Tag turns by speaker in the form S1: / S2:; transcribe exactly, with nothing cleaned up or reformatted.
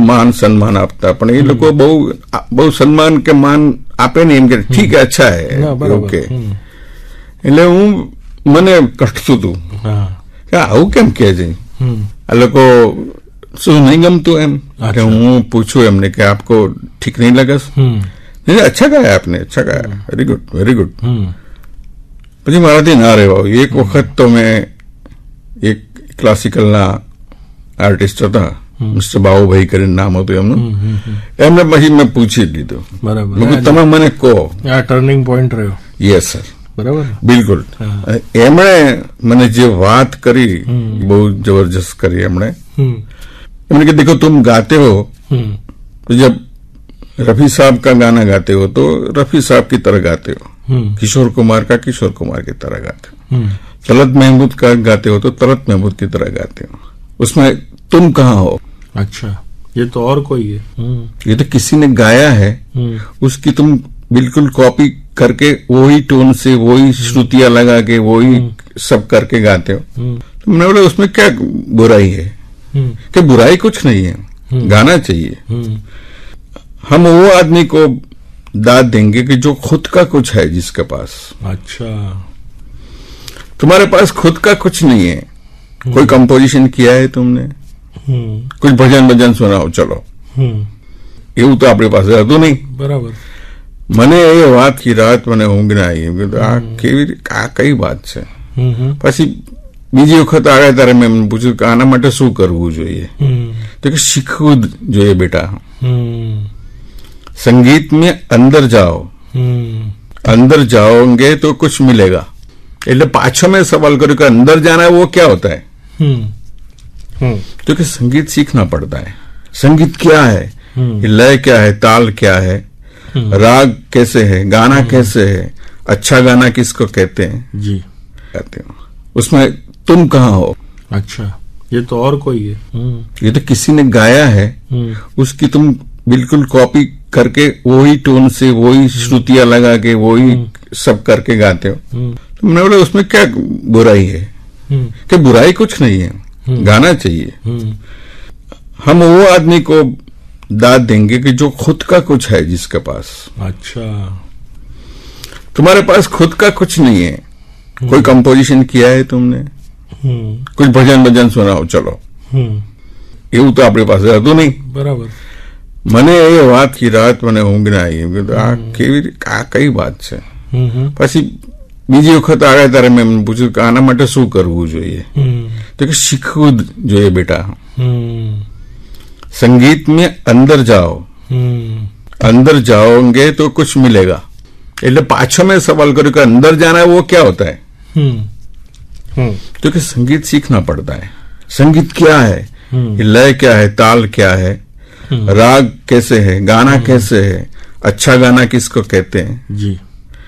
S1: માન સન્માન આપતા, પણ એ લોકો બહુ બહુ સન્માન કે માન આપે નહીં, એમ કે ઠીક અચ્છા હે ઓકે. એટલે હું મને કઠતું હતું કે આવું કેમ કે છે આ લોકો, શું નહીં ગમતું એમ કે હું પૂછું એમને કે આપકો ઠીક નહીં લગે? નહીં, અચ્છા ગાયા આપને, અચ્છા ગાયા, વેરી ગુડ વેરી ગુડ. પછી મારાથી ના રહેવાયું. એક વખત તો મેં એક ક્લાસિકલના આર્ટિસ્ટ હતા, મિસ્ટર બાબુભાઈ કરીને નામ હતું એમનું, એમને પછી મેં પૂછી જ લીધું. બરાબર, તમે મને કહો.
S2: આ ટર્નિંગ પોઈન્ટ રહ્યો.
S1: યસ સર,
S2: બરાબર,
S1: બિલકુલ. એમણે મને જે વાત કરી બહુ જબરજસ્ત કરી. એમણે એમણે કે દેખો તુમ ગાતે હો, તો જબ रफी साहब का गाना गाते हो तो रफी साहब की तरह गाते हो, किशोर कुमार का किशोर कुमार की तरह गाते हो, तलत महमूद का गाते हो तो तलत महमूद की तरह गाते हो, उसमें तुम कहाँ हो?
S2: अच्छा, ये तो और कोई है,
S1: ये तो किसी ने गाया है, उसकी तुम बिल्कुल कॉपी करके वही टोन से वही श्रुतियां लगा के वही सब करके गाते हो. तो मैंने बोला उसमें क्या बुराई है? कि बुराई कुछ नहीं है, गाना चाहिए. हम वो आदमी को दाद देंगे कि जो खुद का कुछ है जिसके पास.
S2: अच्छा,
S1: तुम्हारे पास खुद का कुछ नहीं है, कोई कंपोजिशन किया है तुमने, कुछ भजन भजन सुनाओ चलो, એવું તો આપણી પાસે હતું નહીં.
S2: બરાબર.
S1: મને એ વાતથી રાત મને ઊંઘ ના આવી. આ કેવી આ કઈ વાત છે? પછી બીજી વખત આવ્યા ત્યારે મેં એમને પૂછ્યું કે આના માટે શું કરવું જોઈએ? તો કે શીખવું જોઈએ બેટા. संगीत में अंदर जाओ, अंदर जाओगे तो कुछ मिलेगा. એટલે પાછો મેં સવાલ કર્યો કે अंदर जाना है वो क्या होता है? तो कि संगीत सीखना पड़ता है. संगीत क्या है, लय क्या है, ताल क्या है, राग कैसे है, गाना कैसे है, अच्छा गाना किसको कहते हैं
S2: जी,
S1: कहते हो, उसमें तुम कहाँ हो?
S2: अच्छा, ये तो और कोई है,
S1: ये तो किसी ने गाया है, उसकी तुम बिल्कुल कॉपी करके वही टोन से वही श्रुतियां लगा के वही सब करके गाते हो. तो मैंने बोला उसमें क्या बुराई है? कि बुराई कुछ नहीं है, गाना चाहिए. हम वो आदमी को दाद देंगे कि जो खुद का कुछ है जिसके पास.
S2: अच्छा,
S1: तुम्हारे पास खुद का कुछ नहीं है, कोई कंपोजिशन किया है तुमने, कुछ भजन भजन सुनाओ चलो, એવું તો આપણી પાસે હતું નહીં.
S2: બરાબર.
S1: મને એ વાતથી રાત મને ઊંઘ ના આવી. આ કેવી આ કઈ વાત છે? પછી બીજી વખત આવ્યા ત્યારે મેં એમને પૂછ્યું કે આના માટે શું કરવું જોઈએ? તો કે શીખવું જોઈએ બેટા. संगीत में अंदर जाओ, अंदर जाओगे तो कुछ मिलेगा. એટલે પાછો મેં સવાલ કર્યો કે अंदर जाना है वो क्या होता है? तो कि संगीत सीखना पड़ता है. संगीत क्या है, लय क्या है, ताल क्या है, राग कैसे है, गाना कैसे है, अच्छा गाना किसको कहते हैं
S2: जी.